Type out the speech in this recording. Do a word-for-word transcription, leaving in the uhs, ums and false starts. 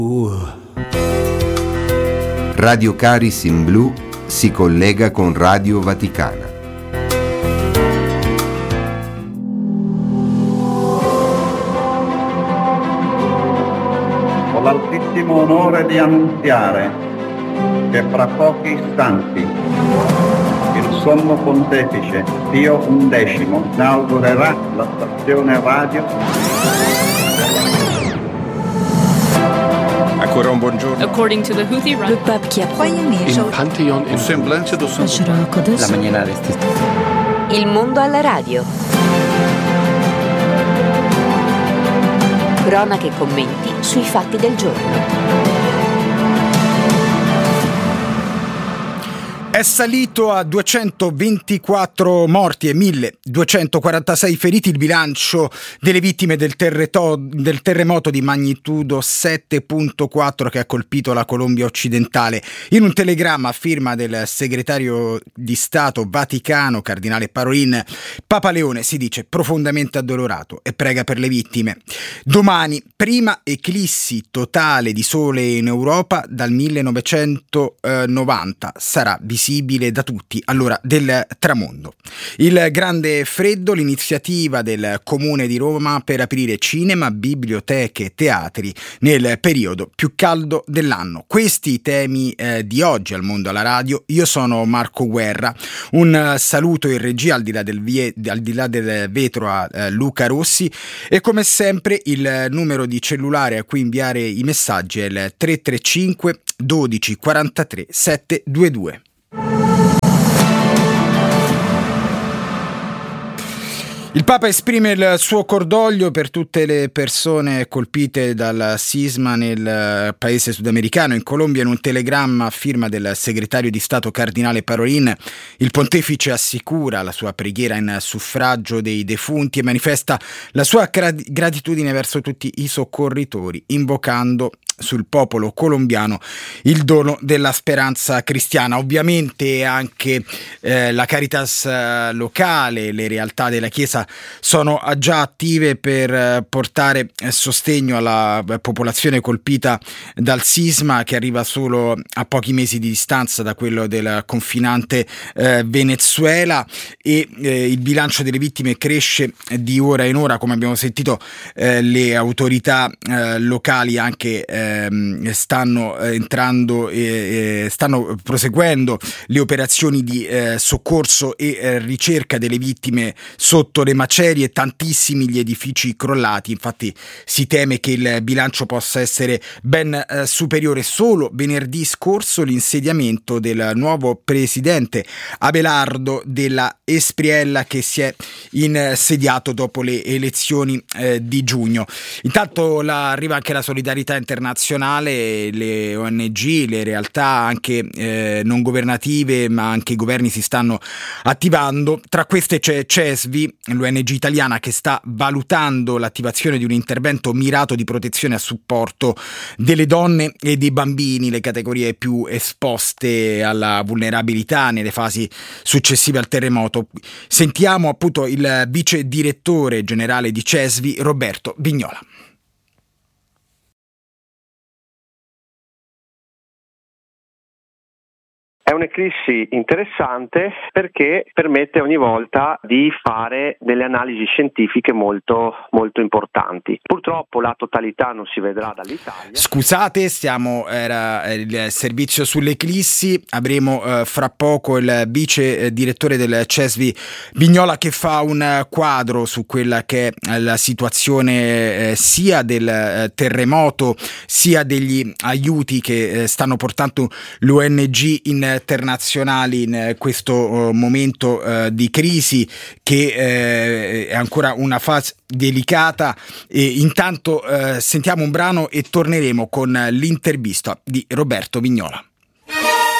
Radio Caris in Blu si collega con Radio Vaticana. Ho l'altissimo onore di annunziare che fra pochi istanti il Sommo Pontefice Pio undicesimo inaugurerà la stazione radio. Ancora un buongiorno. According to the Houthi, le pape qui a Il Pantheon in semblanza do la maniera restita. Il mondo alla radio. Cronache e commenti sui fatti del giorno. È salito a duecentoventiquattro morti e milleduecentoquarantasei feriti il bilancio delle vittime del, terreto- del terremoto di magnitudo sette virgola quattro che ha colpito la Colombia occidentale. In un telegramma a firma del segretario di Stato Vaticano, Cardinale Parolin, Papa Leone si dice profondamente addolorato e prega per le vittime. Domani, prima eclissi totale di sole in Europa dal millenovecentonovanta, sarà visibile da tutti all'ora del tramonto. Il grande freddo, l'iniziativa del Comune di Roma per aprire cinema, biblioteche e teatri nel periodo più caldo dell'anno. Questi i temi eh, di oggi al Mondo alla Radio. Io sono Marco Guerra. Un saluto in regia al di là del, vie- al di là del vetro a eh, Luca Rossi e come sempre il numero di cellulare a cui inviare i messaggi è il tre tre cinque dodici quarantatré settecentoventidue. Il Papa esprime il suo cordoglio per tutte le persone colpite dal sisma nel paese sudamericano. In Colombia, in un telegramma a firma del segretario di Stato Cardinale Parolin, il pontefice assicura la sua preghiera in suffragio dei defunti e manifesta la sua gratitudine verso tutti i soccorritori, invocando sul popolo colombiano il dono della speranza cristiana. Ovviamente anche eh, la Caritas eh, locale, le realtà della Chiesa sono già attive per eh, portare eh, sostegno alla eh, popolazione colpita dal sisma, che arriva solo a pochi mesi di distanza da quello del confinante eh, Venezuela, e eh, il bilancio delle vittime cresce di ora in ora. Come abbiamo sentito, eh, le autorità eh, locali anche eh, stanno entrando e stanno proseguendo le operazioni di eh, soccorso e eh, ricerca delle vittime sotto le macerie, tantissimi gli edifici crollati. Infatti si teme che il bilancio possa essere ben eh, superiore. Solo venerdì scorso l'insediamento del nuovo presidente Abelardo della Espriella, che si è insediato dopo le elezioni eh, di giugno. Intanto la, arriva anche la solidarietà internazionale, le O N G, le realtà anche eh, non governative, ma anche i governi si stanno attivando. Tra queste c'è CESVI, l'O N G italiana, che sta valutando l'attivazione di un intervento mirato di protezione a supporto delle donne e dei bambini, le categorie più esposte alla vulnerabilità nelle fasi successive al terremoto. Sentiamo appunto il vice direttore generale di CESVI, Roberto Vignola. È un'eclissi interessante perché permette ogni volta di fare delle analisi scientifiche molto, molto importanti. Purtroppo la totalità non si vedrà dall'Italia. Scusate, stiamo era il servizio sull'eclissi. Avremo eh, fra poco il vice direttore del CESVI Vignola, che fa un quadro su quella che è la situazione eh, sia del eh, terremoto sia degli aiuti che eh, stanno portando l'O N G internazionali in questo uh, momento uh, di crisi, che uh, è ancora una fase delicata. E intanto uh, sentiamo un brano e torneremo con l'intervista di Roberto Vignola.